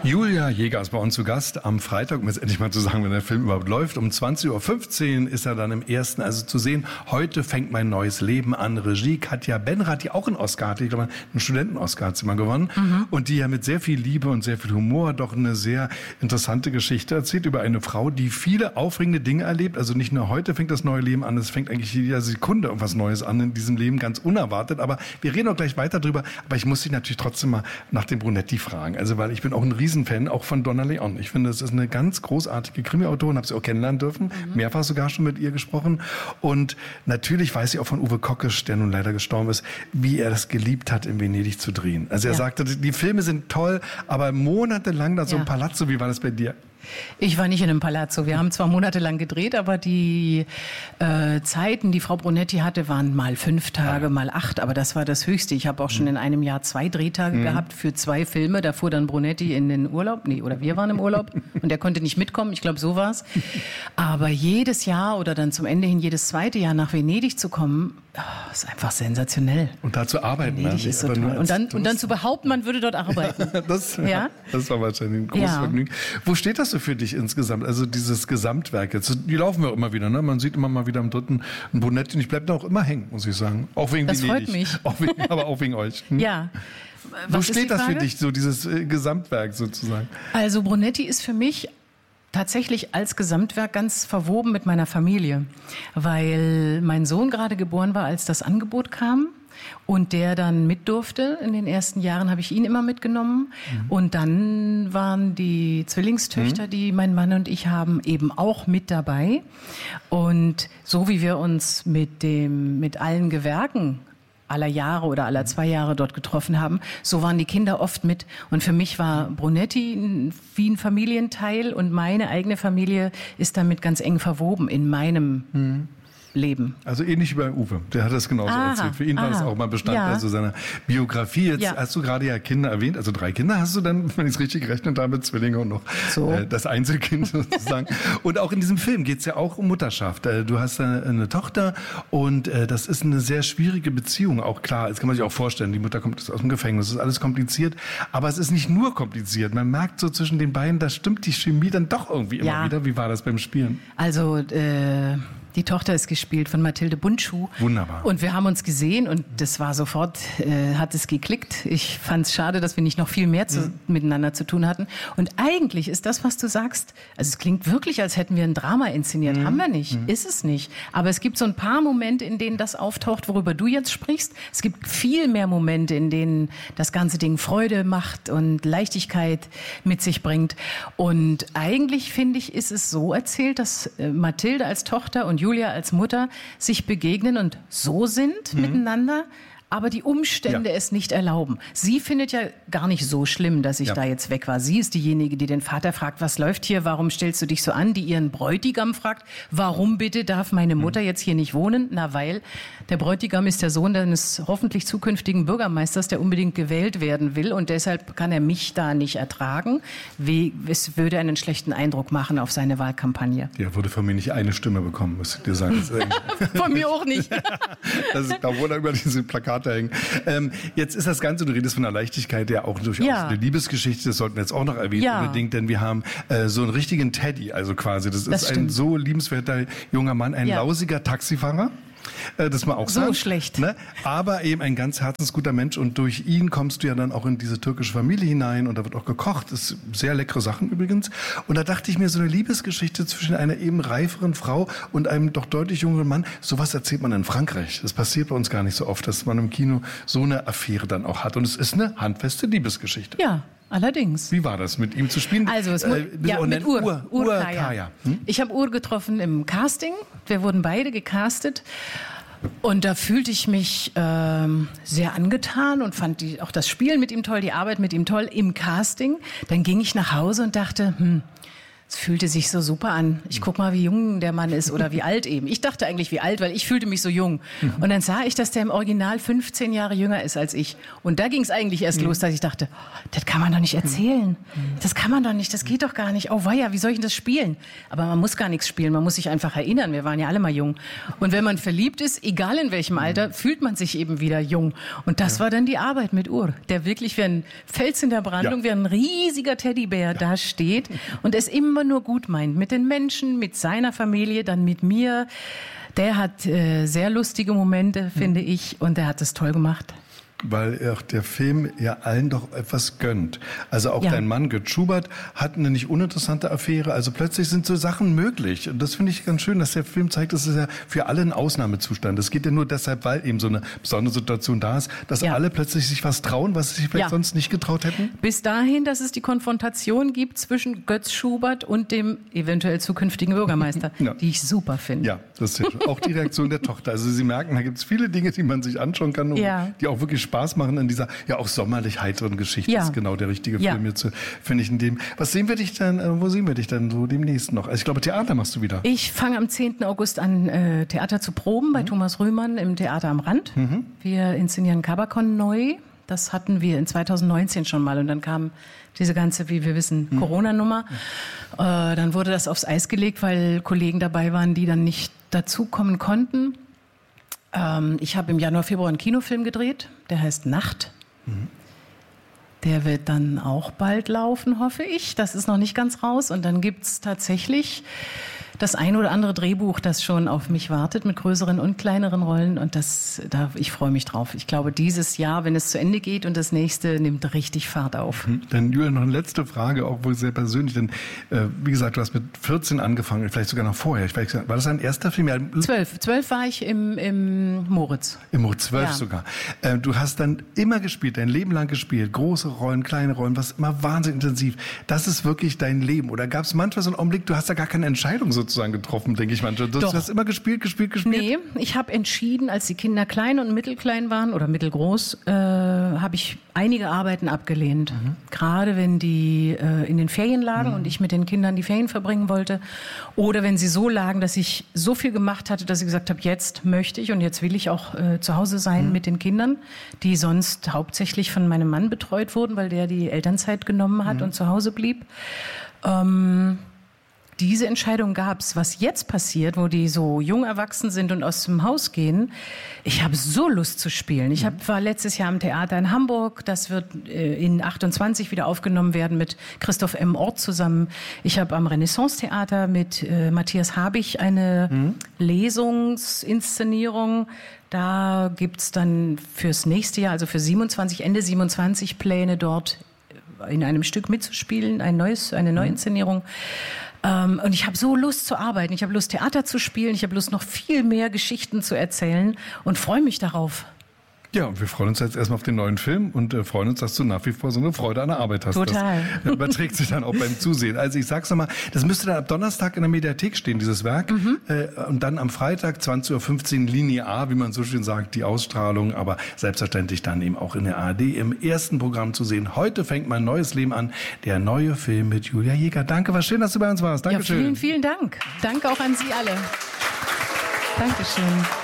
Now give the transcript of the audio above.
Julia Jäger ist bei uns zu Gast am Freitag, um jetzt endlich mal zu sagen, wenn der Film überhaupt läuft. Um 20.15 Uhr ist er dann im ersten, also zu sehen, heute fängt mein neues Leben an. Regie Katja Benrath, die auch einen Oscar hatte, ich glaube, einen Studenten-Oscar hat sie mal gewonnen. Und die ja mit sehr viel Liebe und sehr viel Humor doch eine sehr interessante Geschichte erzählt über eine Frau, die viele aufregende Dinge erlebt. Also nicht nur heute fängt das neue Leben an, es fängt eigentlich jede Sekunde irgendwas Neues an in diesem Leben, ganz unerwartet. Aber wir reden auch gleich weiter drüber. Aber ich muss Sie natürlich trotzdem mal nach dem Brunetti fragen. Also, weil ich bin auch ein Riesenfan, auch von Donna Leon. Ich finde, es ist eine ganz großartige Krimi-Autorin, habe sie auch kennenlernen dürfen, mehrfach sogar schon mit ihr gesprochen. Und natürlich weiß ich auch von Uwe Kockisch, der nun leider gestorben ist, wie er das geliebt hat, in Venedig zu drehen. Also er sagte, die Filme sind toll, aber monatelang da so ein Palazzo, wie war das bei dir? Ich war nicht in einem Palazzo. Wir haben zwar monatelang gedreht, aber die Zeiten, die Frau Brunetti hatte, waren mal 5 Tage, mal 8. Aber das war das Höchste. Ich habe auch schon in einem Jahr 2 Drehtage gehabt für 2 Filme. Da fuhr dann Brunetti in den Urlaub. Nee, oder wir waren im Urlaub. Und der konnte nicht mitkommen. Ich glaube, so war's. Aber jedes Jahr oder dann zum Ende hin jedes zweite Jahr nach Venedig zu kommen, ist einfach sensationell. Und da zu arbeiten. Venedig ist so toll. Und dann zu behaupten, man würde dort arbeiten. Das war wahrscheinlich ein großes Vergnügen. Wo steht das so für dich insgesamt? Also dieses Gesamtwerk jetzt, die laufen ja immer wieder, ne? Man sieht immer mal wieder am dritten ein Brunetti und ich bleibe da auch immer hängen, muss ich sagen. Auch wegen das freut mich. Aber auch wegen euch. Ja. Wo steht das für dich, so dieses Gesamtwerk sozusagen? Also Brunetti ist für mich tatsächlich als Gesamtwerk ganz verwoben mit meiner Familie, weil mein Sohn gerade geboren war, als das Angebot kam. Und der dann mit durfte. In den ersten Jahren habe ich ihn immer mitgenommen. Und dann waren die Zwillingstöchter, die mein Mann und ich haben, eben auch mit dabei. Und so wie wir uns mit allen Gewerken aller Jahre oder aller 2 Jahre dort getroffen haben, so waren die Kinder oft mit. Und für mich war Brunetti wie ein Familienteil und meine eigene Familie ist damit ganz eng verwoben in meinem Leben. Also ähnlich wie bei Uwe, der hat das genauso erzählt. Für ihn war das auch mal Bestandteil seiner Biografie. Jetzt hast du gerade Kinder erwähnt, also 3 Kinder hast du dann, wenn ich es richtig gerechnet habe, Zwillinge und noch das Einzelkind sozusagen. Und auch in diesem Film geht es ja auch um Mutterschaft. Du hast eine Tochter und das ist eine sehr schwierige Beziehung, auch klar, das kann man sich auch vorstellen, die Mutter kommt aus dem Gefängnis, das ist alles kompliziert, aber es ist nicht nur kompliziert. Man merkt so zwischen den beiden, da stimmt die Chemie dann doch irgendwie immer wieder. Wie war das beim Spielen? Also die Tochter ist gespielt von Mathilde Bundschuh. Wunderbar. Und wir haben uns gesehen und das war sofort, hat es geklickt. Ich fand es schade, dass wir nicht noch viel mehr miteinander zu tun hatten. Und eigentlich ist das, was du sagst, also es klingt wirklich, als hätten wir ein Drama inszeniert. Haben wir nicht, ist es nicht. Aber es gibt so ein paar Momente, in denen das auftaucht, worüber du jetzt sprichst. Es gibt viel mehr Momente, in denen das ganze Ding Freude macht und Leichtigkeit mit sich bringt. Und eigentlich, finde ich, ist es so erzählt, dass Mathilde als Tochter und Julia als Mutter sich begegnen und so sind miteinander, aber die Umstände es nicht erlauben. Sie findet ja gar nicht so schlimm, dass ich da jetzt weg war. Sie ist diejenige, die den Vater fragt, was läuft hier, warum stellst du dich so an? Die ihren Bräutigam fragt, warum bitte darf meine Mutter jetzt hier nicht wohnen? Na, weil der Bräutigam ist der Sohn eines hoffentlich zukünftigen Bürgermeisters, der unbedingt gewählt werden will und deshalb kann er mich da nicht ertragen. Es würde einen schlechten Eindruck machen auf seine Wahlkampagne. Ja, würde von mir nicht eine Stimme bekommen, muss ich dir sagen. Von mir auch nicht. Da wurde über diese Plakate hängen. Jetzt ist das Ganze, du redest von der Leichtigkeit, ja auch durchaus eine Liebesgeschichte, das sollten wir jetzt auch noch erwähnen unbedingt, denn wir haben so einen richtigen Teddy, also quasi, das ist ein so liebenswerter junger Mann, ein lausiger Taxifahrer. Das mal auch sagen. So schlecht. Ne? Aber eben ein ganz herzensguter Mensch und durch ihn kommst du ja dann auch in diese türkische Familie hinein und da wird auch gekocht. Das ist sehr leckere Sachen übrigens. Und da dachte ich mir, so eine Liebesgeschichte zwischen einer eben reiferen Frau und einem doch deutlich jüngeren Mann, sowas erzählt man in Frankreich. Das passiert bei uns gar nicht so oft, dass man im Kino so eine Affäre dann auch hat. Und es ist eine handfeste Liebesgeschichte. Ja. Allerdings. Wie war das, mit ihm zu spielen? Also mit Ur Kaya. Ich habe Ur getroffen im Casting. Wir wurden beide gecastet. Und da fühlte ich mich sehr angetan und fand auch das Spielen mit ihm toll, die Arbeit mit ihm toll im Casting. Dann ging ich nach Hause und dachte, Es fühlte sich so super an. Ich guck mal, wie jung der Mann ist oder wie alt eben. Ich dachte eigentlich, wie alt, weil ich fühlte mich so jung. Und dann sah ich, dass der im Original 15 Jahre jünger ist als ich. Und da ging es eigentlich erst los, dass ich dachte, oh, das kann man doch nicht erzählen. Das kann man doch nicht, das geht doch gar nicht. Oh weia, wie soll ich denn das spielen? Aber man muss gar nichts spielen, man muss sich einfach erinnern. Wir waren ja alle mal jung. Und wenn man verliebt ist, egal in welchem Alter, fühlt man sich eben wieder jung. Und das war dann die Arbeit mit Ur, der wirklich wie ein Fels in der Brandung, wie ein riesiger Teddybär da steht und es immer nur gut meint. Mit den Menschen, mit seiner Familie, dann mit mir. Der hat sehr lustige Momente, finde ich, und der hat es toll gemacht. Weil auch der Film ja allen doch etwas gönnt. Also auch dein Mann, Götz Schubert, hat eine nicht uninteressante Affäre. Also plötzlich sind so Sachen möglich. Und das finde ich ganz schön, dass der Film zeigt, das ist ja für alle ein Ausnahmezustand. Das geht ja nur deshalb, weil eben so eine besondere Situation da ist, dass alle plötzlich sich was trauen, was sie sich vielleicht sonst nicht getraut hätten. Bis dahin, dass es die Konfrontation gibt zwischen Götz Schubert und dem eventuell zukünftigen Bürgermeister, die ich super finde. Ja, das ist auch die Reaktion der Tochter. Also Sie merken, da gibt es viele Dinge, die man sich anschauen kann, die auch wirklich Spaß machen in dieser auch sommerlich heiteren Geschichte. Das ist genau der richtige Film jetzt, finde ich, in dem. Was sehen wir dich denn, wo sehen wir dich denn so demnächst noch? Also ich glaube, Theater machst du wieder. Ich fange am 10. August an, Theater zu proben bei Thomas Rühmann im Theater am Rand. Wir inszenieren Kabakon neu. Das hatten wir in 2019 schon mal und dann kam diese ganze, wie wir wissen, Corona-Nummer. Dann wurde das aufs Eis gelegt, weil Kollegen dabei waren, die dann nicht dazukommen konnten. Ich habe im Januar, Februar einen Kinofilm gedreht, der heißt Nacht. Der wird dann auch bald laufen, hoffe ich. Das ist noch nicht ganz raus. Und dann gibt's tatsächlich das ein oder andere Drehbuch, das schon auf mich wartet, mit größeren und kleineren Rollen. Und ich freue mich drauf. Ich glaube, dieses Jahr, wenn es zu Ende geht und das nächste, nimmt richtig Fahrt auf. Dann, Julian, noch eine letzte Frage, auch wohl sehr persönlich. Denn, wie gesagt, du hast mit 14 angefangen, vielleicht sogar noch vorher. War das dein erster Film? Ja, 12 war ich im Moritz. Im Moritz, 12 sogar. Du hast dann immer gespielt, dein Leben lang gespielt. Große Rollen, kleine Rollen, was immer wahnsinnig intensiv. Das ist wirklich dein Leben. Oder gab es manchmal so einen Augenblick, du hast da gar keine Entscheidung sozusagen getroffen, denke ich manchmal. Du hast immer gespielt? Nee, ich habe entschieden, als die Kinder klein und mittelklein waren oder mittelgroß, habe ich einige Arbeiten abgelehnt. Gerade wenn die in den Ferien lagen und ich mit den Kindern die Ferien verbringen wollte. Oder wenn sie so lagen, dass ich so viel gemacht hatte, dass ich gesagt habe, jetzt möchte ich und jetzt will ich auch zu Hause sein mit den Kindern, die sonst hauptsächlich von meinem Mann betreut wurden, weil der die Elternzeit genommen hat und zu Hause blieb. Diese Entscheidung gab's. Was jetzt passiert, wo die so jung erwachsen sind und aus dem Haus gehen, ich habe so Lust zu spielen. Ich war letztes Jahr am Theater in Hamburg. Das wird in 28 wieder aufgenommen werden mit Christoph M. Ort zusammen. Ich habe am Renaissance-Theater mit Matthias Habich eine Lesungsinszenierung. Da gibt's dann fürs nächste Jahr, also für Ende 27 Pläne dort in einem Stück mitzuspielen, eine Neuinszenierung. Und ich habe so Lust zu arbeiten. Ich habe Lust, Theater zu spielen. Ich habe Lust, noch viel mehr Geschichten zu erzählen und freue mich darauf. Ja, und wir freuen uns jetzt erstmal auf den neuen Film und freuen uns, dass du nach wie vor so eine Freude an der Arbeit hast. Total. Das überträgt sich dann auch beim Zusehen. Also ich sag's nochmal, das müsste dann ab Donnerstag in der Mediathek stehen, dieses Werk. Und dann am Freitag 20.15 Uhr linear, wie man so schön sagt, die Ausstrahlung. Aber selbstverständlich dann eben auch in der ARD im ersten Programm zu sehen. Heute fängt mein neues Leben an. Der neue Film mit Julia Jäger. Danke, war schön, dass du bei uns warst. Dankeschön. Ja, vielen, vielen Dank. Danke auch an Sie alle. Dankeschön.